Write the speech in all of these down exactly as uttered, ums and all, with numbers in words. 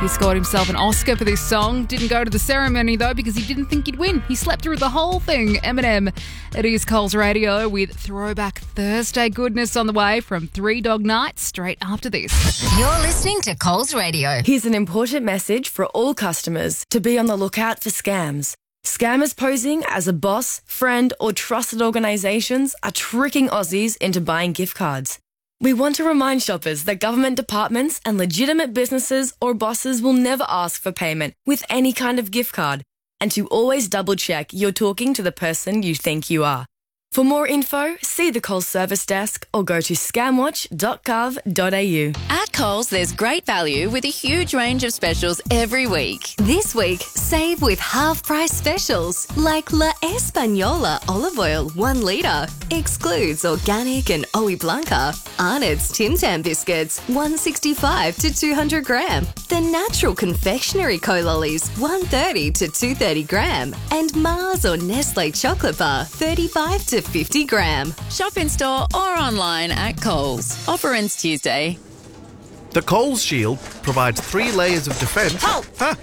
He scored himself an Oscar for this song. Didn't go to the ceremony, though, because he didn't think he'd win. He slept through the whole thing. Eminem. It is Coles Radio with Throwback Thursday goodness on the way from Three Dog Night straight after this. You're listening to Coles Radio. Here's an important message for all customers to be on the lookout for scams. Scammers posing as a boss, friend or trusted organisations are tricking Aussies into buying gift cards. We want to remind shoppers that government departments and legitimate businesses or bosses will never ask for payment with any kind of gift card, and to always double check you're talking to the person you think you are. For more info, see the Coles service desk or go to scamwatch dot gov dot a u. At Coles, there's great value with a huge range of specials every week. This week, save with half-price specials like La Española olive oil one litre. Excludes organic and Oe Blanca. Arnott's Tim Tam biscuits one sixty-five to two hundred gram. The Natural Confectionery Co-Lollies one thirty to two thirty gram. And Mars or Nestle chocolate bar thirty-five to fifty gram. Shop in store or online at Coles. Offer ends Tuesday. The Coles Shield provides three layers of defence. Halt! Huh?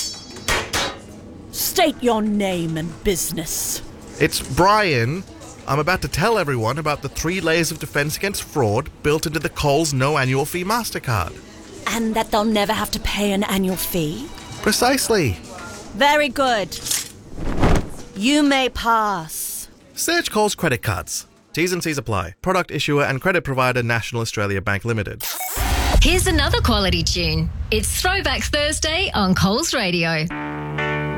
State your name and business. It's Brian. I'm about to tell everyone about the three layers of defence against fraud built into the Coles no annual fee MasterCard. And that they'll never have to pay an annual fee? Precisely. Very good. You may pass. Search Coles credit cards. T's and C's apply. Product issuer and credit provider National Australia Bank Limited. Here's another quality tune. It's Throwback Thursday on Coles Radio.